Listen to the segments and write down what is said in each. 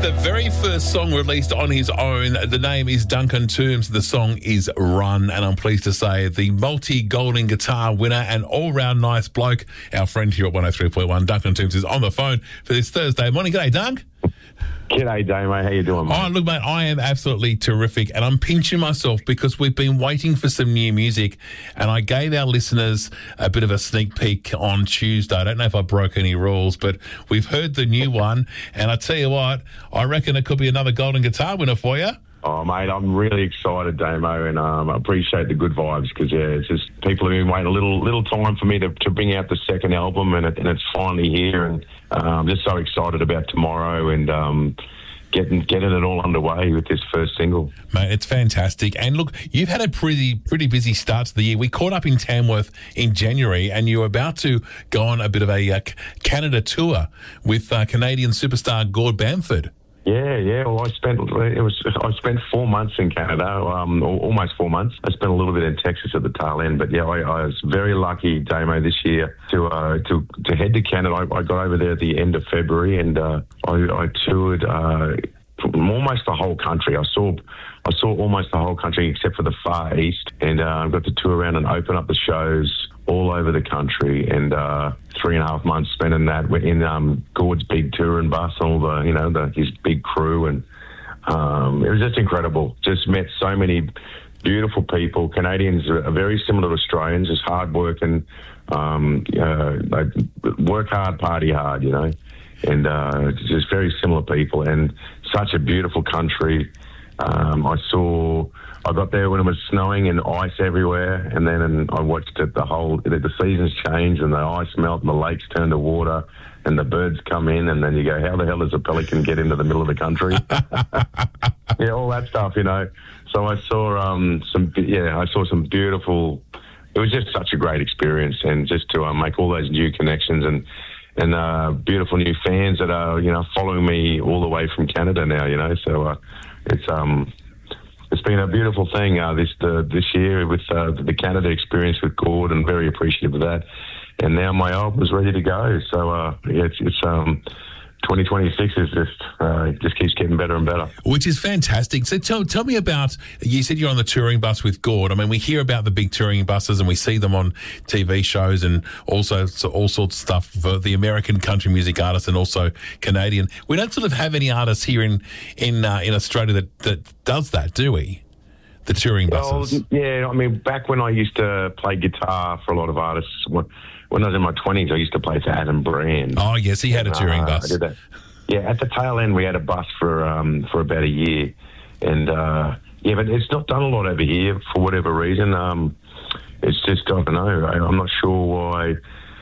the very first song released on his own. The name is Duncan Toombs. The song is Run, and I'm pleased to say the multi-golden guitar winner and all-round nice bloke, our friend here at 103.1, Duncan Toombs, is on the phone for this Thursday morning. G'day, Dunk. G'day, Damo. How you doing, mate? Oh, look, mate, I am absolutely terrific, and I'm pinching myself because we've been waiting for some new music, and I gave our listeners a bit of a sneak peek on Tuesday. I don't know if I broke any rules, but we've heard the new one, and I tell you what, I reckon it could be another golden guitar winner for you. Oh, mate, I'm really excited, Damo, and I appreciate the good vibes because, it's just people have been waiting a little time for me to bring out the second album, and it's finally here, and I'm just so excited about tomorrow and getting it all underway with this first single. Mate, it's fantastic. And look, you've had a pretty busy start to the year. We caught up in Tamworth in January, and you're about to go on a bit of a Canada tour with Canadian superstar Gord Bamford. Yeah. Well, I spent 4 months in Canada, almost 4 months. I spent a little bit in Texas at the tail end, but yeah, I was very lucky, Damo, this year to head to Canada. I got over there at the end of February, and I toured almost the whole country. I saw almost the whole country except for the Far East, and I got to tour around and open up the shows all over the country, and 3.5 months spent in that in Gord's big touring bus, all his big crew, and it was just incredible. Just met so many beautiful people. Canadians are very similar to Australians, just hard working, they work hard, party hard, and just very similar people, and such a beautiful country. I got there when it was snowing and ice everywhere, and then I watched it the seasons change and the ice melt and the lakes turn to water and the birds come in, and then you go, how the hell does a pelican get into the middle of the country? Yeah, all that stuff, So I saw some beautiful. It was just such a great experience, and just to make all those new connections and beautiful new fans that are following me all the way from Canada now. So it's been a beautiful thing this year with the Canada experience with Gord, and very appreciative of that. And now my album is ready to go. So it's 2026 is just keeps getting better and better. Which is fantastic. So tell me about, you said you're on the touring bus with Gord. I mean, we hear about the big touring buses and we see them on TV shows and also all sorts of stuff for the American country music artists and also Canadian. We don't sort of have any artists here in Australia that does that, do we? The touring buses. Well, yeah, I mean, back when I used to play guitar for a lot of artists, when I was in my 20s, I used to play for Adam Brand. Oh, yes, he had a touring bus. I did that. Yeah, at the tail end, we had a bus for about a year. And, but it's not done a lot over here for whatever reason. It's just, I don't know. I'm not sure why,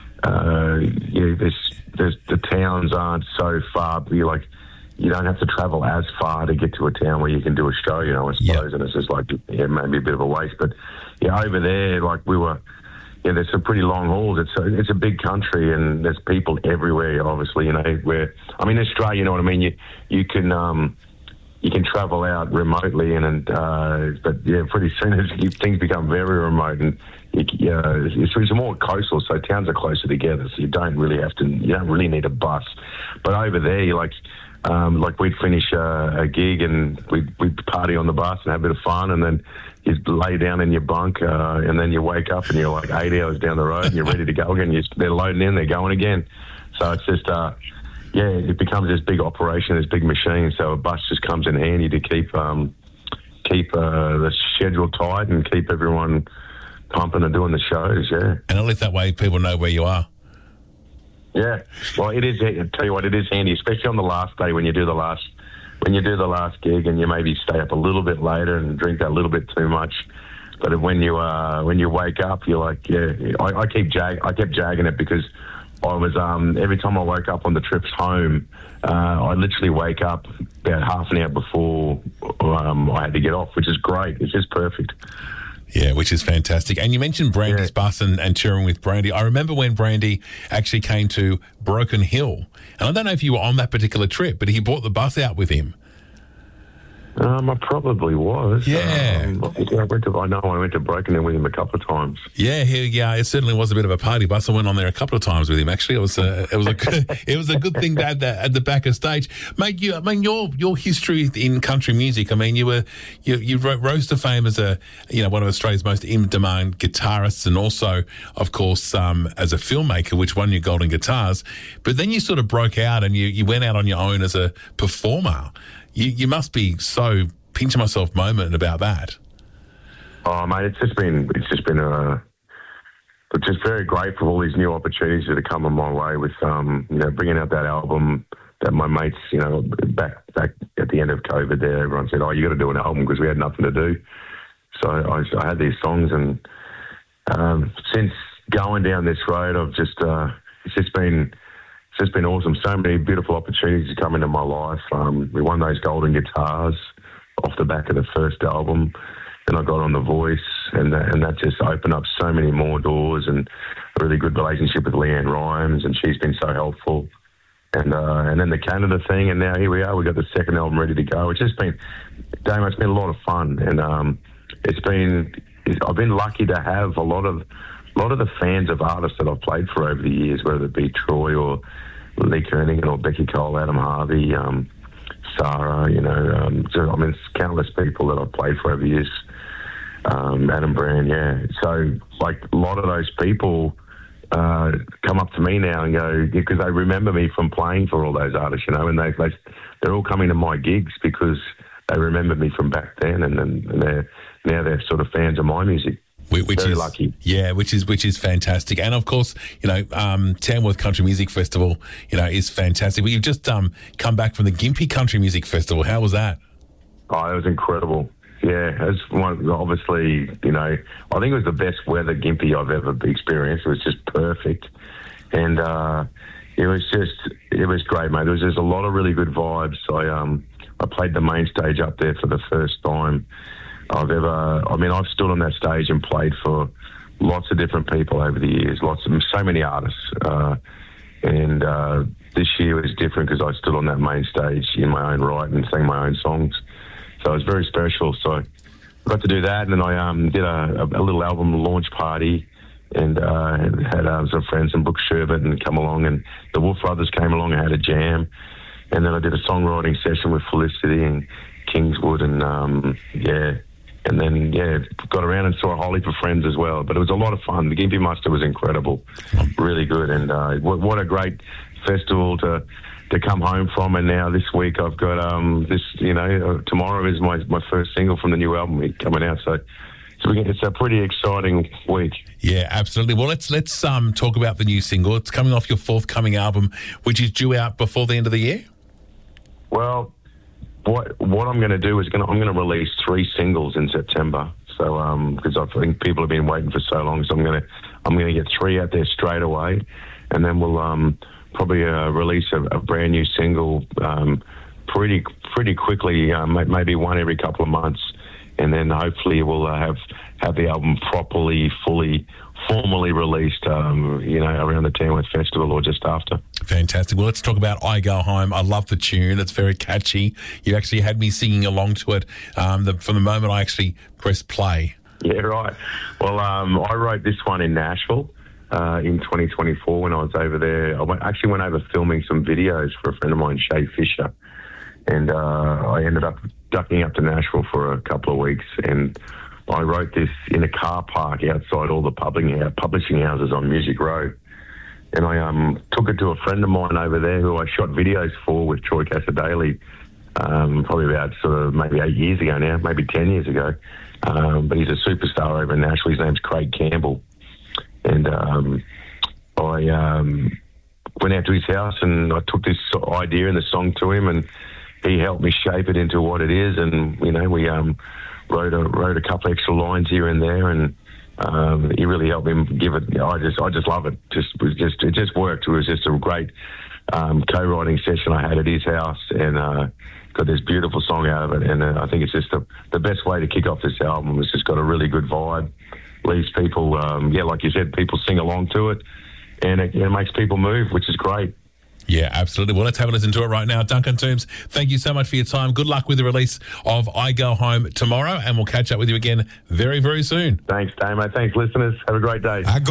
the towns aren't so far, but you don't have to travel as far to get to a town where you can do a show, I suppose. Yep. And it's just maybe a bit of a waste. But, over there, we were... Yeah, there's some pretty long hauls. It's a big country, and there's people everywhere. Obviously, where Australia, you know what I mean. You can travel out remotely, but pretty soon as things become very remote, and it's more coastal, so towns are closer together. So you don't really need a bus. But over there, we'd finish a gig and we'd party on the bus and have a bit of fun, and then you lay down in your bunk, and then you wake up and you're 8 hours down the road and you're ready to go again. They're loading in, they're going again. So it's just, it becomes this big operation, this big machine. So a bus just comes in handy to keep the schedule tight and keep everyone pumping and doing the shows, yeah. And at least that way people know where you are. Yeah, well, it is. I tell you what, it is handy, especially on the last day when you do the last gig, and you maybe stay up a little bit later and drink a little bit too much. But when you wake up, you're like, yeah. I kept jagging it because I was every time I woke up on the trips home, I literally wake up about half an hour before I had to get off, which is great. It's just perfect. Yeah, which is fantastic. And you mentioned Brandy's bus and touring with Brandy. I remember when Brandy actually came to Broken Hill. And I don't know if you were on that particular trip, but he brought the bus out with him. I probably was. Yeah. I know I went to Broken Hill with him a couple of times. Yeah, it certainly was a bit of a party bus. I went on there a couple of times with him. Actually, it was a good thing to have that at the back of stage, mate. Your history in country music. I mean, you rose to fame as one of Australia's most in demand guitarists, and also, of course, as a filmmaker, which won you Golden Guitars. But then you sort of broke out and you went out on your own as a performer. You must be so pinch myself moment about that. Oh, mate, it's just been just very grateful for all these new opportunities that are coming my way with bringing out that album that my mates, back at the end of COVID there, everyone said, "Oh, you got to do an album," because we had nothing to do. So I had these songs, and since going down this road, it's just been awesome. So many beautiful opportunities to come into my life. We won those Golden Guitars off the back of the first album. Then I got on The Voice, and that just opened up so many more doors, and a really good relationship with Leanne Rhymes, and she's been so helpful. And then the Canada thing, and now here we are. We got the second album ready to go. It's just been, Damo, it's been a lot of fun, and I've been lucky to have a lot of the fans of artists that I've played for over the years, whether it be Troy or Lee Kernaghan or Becky Cole, Adam Harvey, Sarah, it's countless people that I've played for over the years. Adam Brand, yeah. So, a lot of those people come up to me now and go, because they remember me from playing for all those artists, and they're all coming to my gigs because they remember me from back then, and they're sort of fans of my music. Which Very is lucky. Yeah, which is fantastic. And of course, Tamworth Country Music Festival, is fantastic. But you've just come back from the Gympie Country Music Festival. How was that? Oh, it was incredible. Yeah, it's obviously, I think it was the best weather Gympie I've ever experienced. It was just perfect. And it was great, mate. There was just a lot of really good vibes. I played the main stage up there for the first time I've stood on that stage and played for lots of different people over the years, so many artists. And this year was different because I stood on that main stage in my own right and sang my own songs. So it was very special. So I got to do that, and then I did a little album launch party, and had some friends and Brooke Sherbet and come along, and the Wolf Brothers came along and had a jam. And then I did a songwriting session with Felicity and Kingswood, and and then, got around and saw a whole heap of friends as well. But it was a lot of fun. The Gympie Muster was incredible, really good. And what a great festival to come home from. And now this week I've got tomorrow is my first single from the new album coming out. So it's a pretty exciting week. Yeah, absolutely. Well, let's talk about the new single. It's coming off your forthcoming album, which is due out before the end of the year. Well, what I'm going to do is I'm going to release 3 singles in September. So because I think people have been waiting for so long, so I'm going to get 3 out there straight away, and then we'll probably release a brand new single pretty quickly, maybe one every couple of months, and then hopefully we'll have the album properly, formally released, around the Tamworth Festival or just after. Fantastic. Well, let's talk about I Go Home. I love the tune. It's very catchy. You actually had me singing along to it from the moment I actually pressed play. Yeah, right. Well, I wrote this one in Nashville in 2024 when I was over there. I actually went over filming some videos for a friend of mine, Shay Fisher, and I ended up ducking up to Nashville for a couple of weeks, and I wrote this in a car park outside all the publishing houses on Music Road. And I took it to a friend of mine over there who I shot videos for with Troy Casadale, probably about sort of maybe 8 years ago now, maybe 10 years ago. But he's a superstar over in Nashville. His name's Craig Campbell. And I went out to his house and I took this idea and the song to him, and he helped me shape it into what it is. And, we wrote a couple extra lines here and there, and he really helped me give it. I just love it. It just worked. It was just a great co-writing session I had at his house, and got this beautiful song out of it. And I think it's just the best way to kick off this album. It's just got a really good vibe. Leaves people, like you said, people sing along to it, and it makes people move, which is great. Yeah, absolutely. Well, let's have a listen to it right now. Duncan Toombs, thank you so much for your time. Good luck with the release of I Go Home tomorrow, and we'll catch up with you again very, very soon. Thanks, Damo. Thanks, listeners. Have a great day.